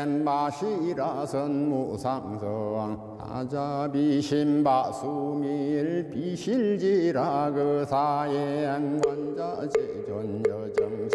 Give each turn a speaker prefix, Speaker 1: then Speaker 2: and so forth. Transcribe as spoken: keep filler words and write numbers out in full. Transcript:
Speaker 1: 마시라선 무상성 아자비 신바수밀 비실지라 그 사행 관자 제존 여정시